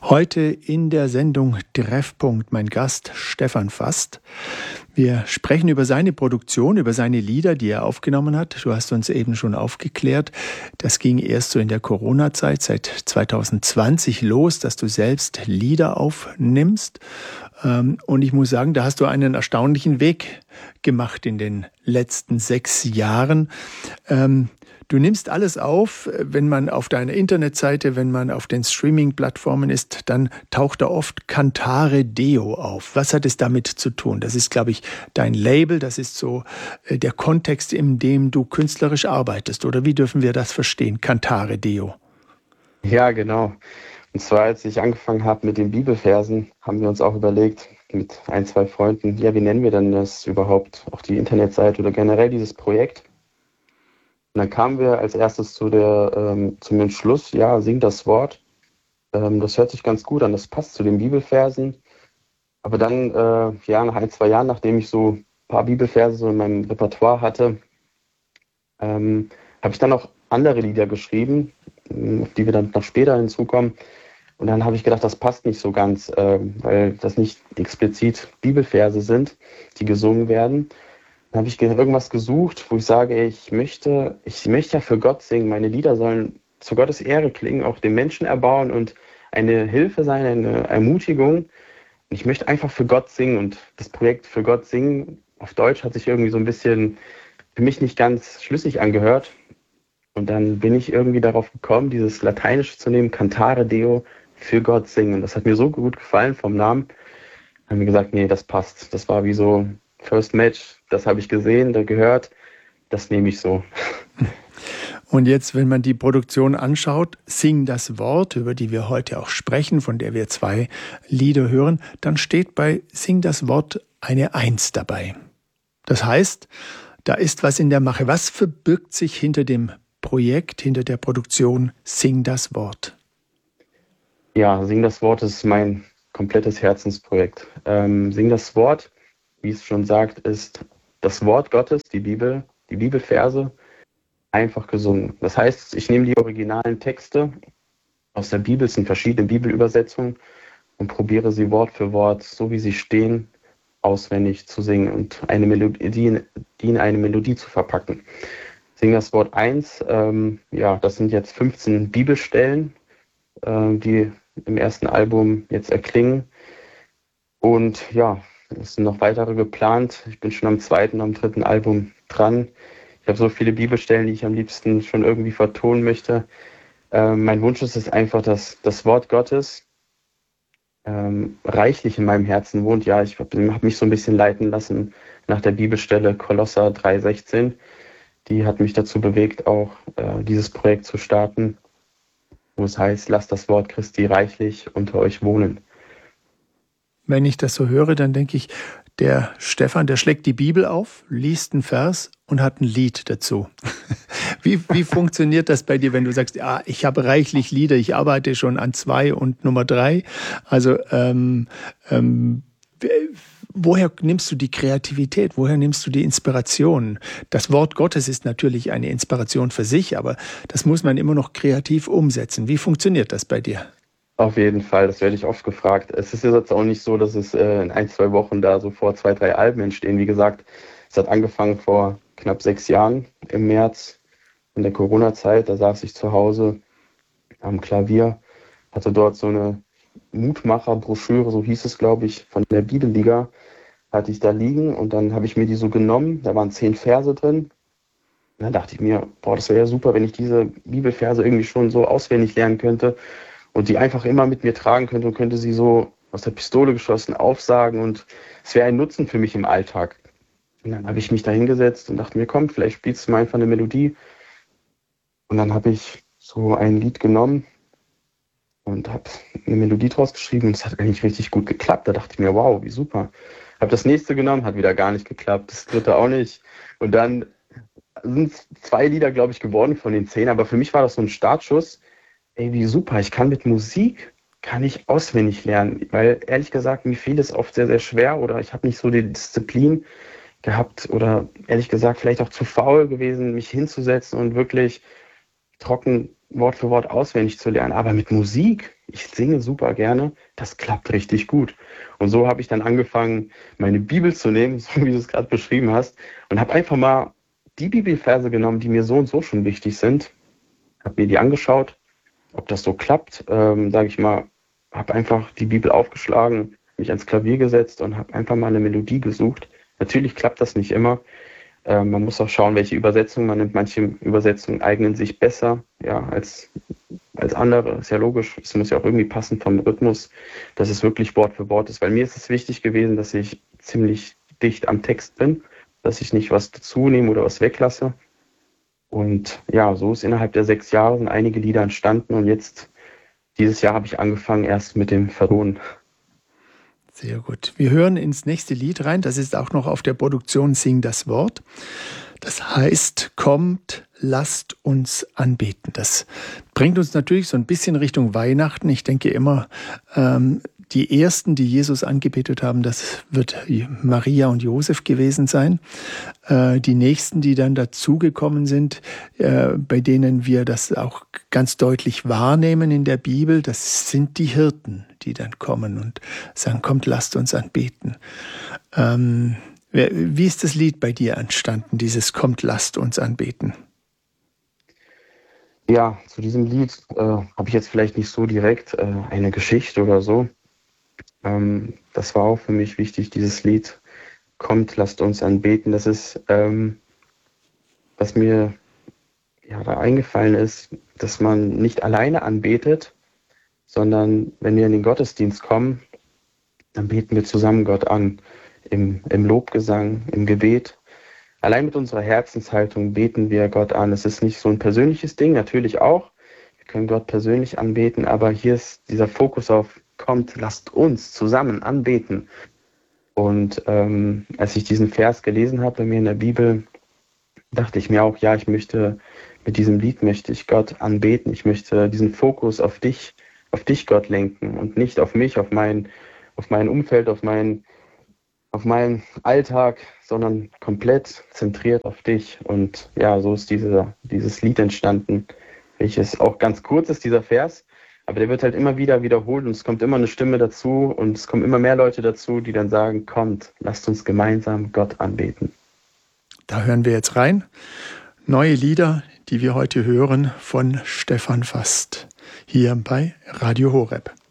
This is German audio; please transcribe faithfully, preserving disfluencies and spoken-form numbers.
Heute in der Sendung Treffpunkt mein Gast Stefan Fast. Wir sprechen über seine Produktion, über seine Lieder, die er aufgenommen hat. Du hast uns eben schon aufgeklärt. Das ging erst so in der Corona-Zeit, seit zwanzig zwanzig los, dass du selbst Lieder aufnimmst. Und ich muss sagen, da hast du einen erstaunlichen Weg gemacht in den letzten sechs Jahren. Du nimmst alles auf, wenn man auf deiner Internetseite, wenn man auf den Streaming-Plattformen ist, dann taucht da oft Cantare Deo auf. Was hat es damit zu tun? Das ist, glaube ich, dein Label, das ist so der Kontext, in dem du künstlerisch arbeitest. Oder wie dürfen wir das verstehen, Cantare Deo? Ja, genau. Und zwar, als ich angefangen habe mit den Bibelversen, haben wir uns auch überlegt, mit ein, zwei Freunden, ja, wie nennen wir denn das überhaupt, auch die Internetseite oder generell dieses Projekt? Und dann kamen wir als erstes zu der, ähm, zum Entschluss, ja, sing das Wort. Ähm, das hört sich ganz gut an, das passt zu den Bibelversen. Aber dann, äh, ja, nach ein, zwei Jahren, nachdem ich so ein paar Bibelverse so in meinem Repertoire hatte, ähm, habe ich dann auch andere Lieder geschrieben, auf die wir dann noch später hinzukommen. Und dann habe ich gedacht, das passt nicht so ganz, äh, weil das nicht explizit Bibelverse sind, die gesungen werden. Dann habe ich irgendwas gesucht, wo ich sage, ich möchte, ich möchte ja für Gott singen. Meine Lieder sollen zu Gottes Ehre klingen, auch den Menschen erbauen und eine Hilfe sein, eine Ermutigung. Und ich möchte einfach für Gott singen. Und das Projekt für Gott singen auf Deutsch hat sich irgendwie so ein bisschen für mich nicht ganz schlüssig angehört. Und dann bin ich irgendwie darauf gekommen, dieses Lateinische zu nehmen, Cantare Deo, für Gott singen. Das hat mir so gut gefallen vom Namen. Dann haben wir gesagt, nee, das passt. Das war wie so First Match, das habe ich gesehen, da gehört, das nehme ich so. Und jetzt, wenn man die Produktion anschaut, Sing das Wort, über die wir heute auch sprechen, von der wir zwei Lieder hören, dann steht bei Sing das Wort eine Eins dabei. Das heißt, da ist was in der Mache. Was verbirgt sich hinter dem Projekt, hinter der Produktion Sing das Wort? Ja, Sing das Wort ist mein komplettes Herzensprojekt. Ähm, Sing das Wort, wie es schon sagt, ist das Wort Gottes, die Bibel, die Bibelverse, einfach gesungen. Das heißt, ich nehme die originalen Texte aus der Bibel, es sind verschiedene Bibelübersetzungen, und probiere sie Wort für Wort, so wie sie stehen, auswendig zu singen und eine Melodie, die in eine Melodie zu verpacken. Sing das Wort eins, ähm, ja, das sind jetzt fünfzehn Bibelstellen, äh, die im ersten Album jetzt erklingen. Und ja, es sind noch weitere geplant. Ich bin schon am zweiten, am dritten Album dran. Ich habe so viele Bibelstellen, die ich am liebsten schon irgendwie vertonen möchte. Ähm, mein Wunsch ist es einfach, dass das Wort Gottes ähm, reichlich in meinem Herzen wohnt. Ja, ich habe hab mich so ein bisschen leiten lassen nach der Bibelstelle Kolosser drei sechzehn. Die hat mich dazu bewegt, auch äh, dieses Projekt zu starten, wo es heißt, lasst das Wort Christi reichlich unter euch wohnen. Wenn ich das so höre, dann denke ich, der Stefan, der schlägt die Bibel auf, liest einen Vers und hat ein Lied dazu. Wie, wie funktioniert das bei dir, wenn du sagst, ja, ich habe reichlich Lieder, ich arbeite schon an zwei und Nummer drei. Also ähm, ähm, woher nimmst du die Kreativität? Woher nimmst du die Inspiration? Das Wort Gottes ist natürlich eine Inspiration für sich, aber das muss man immer noch kreativ umsetzen. Wie funktioniert das bei dir? Auf jeden Fall, das werde ich oft gefragt. Es ist jetzt auch nicht so, dass es äh, in ein, zwei Wochen da sofort zwei, drei Alben entstehen. Wie gesagt, es hat angefangen vor knapp sechs Jahren im März in der Corona-Zeit. Da saß ich zu Hause am Klavier, hatte dort so eine Mutmacher-Broschüre, so hieß es, glaube ich, von der Bibelliga, hatte ich da liegen und dann habe ich mir die so genommen. Da waren zehn Verse drin. Und dann dachte ich mir, boah, das wäre ja super, wenn ich diese Bibelverse irgendwie schon so auswendig lernen könnte und die einfach immer mit mir tragen könnte und könnte sie so aus der Pistole geschossen aufsagen und es wäre ein Nutzen für mich im Alltag. Und dann habe ich mich da hingesetzt und dachte mir, komm, vielleicht spielst du mal einfach eine Melodie. Und dann habe ich so ein Lied genommen und habe eine Melodie draus geschrieben und es hat eigentlich richtig gut geklappt. Da dachte ich mir, wow, wie super. Habe das nächste genommen, hat wieder gar nicht geklappt, das dritte auch nicht. Und dann sind es zwei Lieder, glaube ich, geworden von den zehn. Aber für mich war das so ein Startschuss. Ey, wie super, ich kann mit Musik, kann ich auswendig lernen. Weil ehrlich gesagt, mir fiel es oft sehr, sehr schwer oder ich habe nicht so die Disziplin gehabt oder ehrlich gesagt vielleicht auch zu faul gewesen, mich hinzusetzen und wirklich trocken Wort für Wort auswendig zu lernen. Aber mit Musik, ich singe super gerne, das klappt richtig gut. Und so habe ich dann angefangen, meine Bibel zu nehmen, so wie du es gerade beschrieben hast, und habe einfach mal die Bibelverse genommen, die mir so und so schon wichtig sind, habe mir die angeschaut, ob das so klappt, ähm, sage ich mal, habe einfach die Bibel aufgeschlagen, mich ans Klavier gesetzt und habe einfach mal eine Melodie gesucht. Natürlich klappt das nicht immer. Äh, man muss auch schauen, welche Übersetzung man nimmt. Manche Übersetzungen eignen sich besser, ja, als, als andere. Ist ja logisch. Es muss ja auch irgendwie passen vom Rhythmus, dass es wirklich Wort für Wort ist. Weil mir ist es wichtig gewesen, dass ich ziemlich dicht am Text bin, dass ich nicht was dazu nehme oder was weglasse. Und ja, so ist innerhalb der sechs Jahre sind einige Lieder entstanden und jetzt, dieses Jahr habe ich angefangen erst mit dem Vertonen. Sehr gut. Wir hören ins nächste Lied rein. Das ist auch noch auf der Produktion Sing das Wort. Das heißt, kommt, lasst uns anbeten. Das bringt uns natürlich so ein bisschen Richtung Weihnachten. Ich denke immer, ähm, die ersten, die Jesus angebetet haben, das wird Maria und Josef gewesen sein. Äh, die nächsten, die dann dazugekommen sind, äh, bei denen wir das auch ganz deutlich wahrnehmen in der Bibel, das sind die Hirten, die dann kommen und sagen, kommt, lasst uns anbeten. Ähm, wie ist das Lied bei dir entstanden, dieses kommt, lasst uns anbeten? Ja, zu diesem Lied äh, habe ich jetzt vielleicht nicht so direkt äh, eine Geschichte oder so. Ähm, das war auch für mich wichtig, dieses Lied kommt, lasst uns anbeten. Das ist, ähm, was mir ja, da eingefallen ist, dass man nicht alleine anbetet, sondern wenn wir in den Gottesdienst kommen, dann beten wir zusammen Gott an, im, im Lobgesang, im Gebet. Allein mit unserer Herzenshaltung beten wir Gott an. Es ist nicht so ein persönliches Ding, natürlich auch. Wir können Gott persönlich anbeten, aber hier ist dieser Fokus auf kommt, lasst uns zusammen anbeten. Und ähm, als ich diesen Vers gelesen habe bei mir in der Bibel, dachte ich mir auch, ja, ich möchte, mit diesem Lied möchte ich Gott anbeten. Ich möchte diesen Fokus auf dich, auf dich, Gott, lenken und nicht auf mich, auf mein, auf mein Umfeld, auf mein, auf meinen Alltag, sondern komplett zentriert auf dich. Und ja, so ist diese, dieses Lied entstanden, welches auch ganz kurz ist, dieser Vers. Aber der wird halt immer wieder wiederholt und es kommt immer eine Stimme dazu und es kommen immer mehr Leute dazu, die dann sagen, kommt, lasst uns gemeinsam Gott anbeten. Da hören wir jetzt rein. Neue Lieder, die wir heute hören von Stefan Fast, hier bei Radio Horeb.